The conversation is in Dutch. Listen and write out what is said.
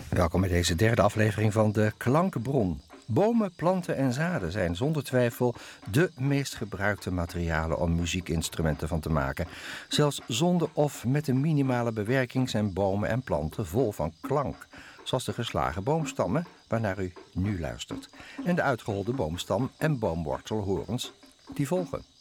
Welkom bij deze derde aflevering van de Klankbron. Bomen, planten en zaden zijn zonder twijfel de meest gebruikte materialen om muziekinstrumenten van te maken. Zelfs zonder of met een minimale bewerking zijn bomen en planten vol van klank. Zoals de geslagen boomstammen, waarnaar u nu luistert. En de uitgeholde boomstam en boomwortelhorens die volgen.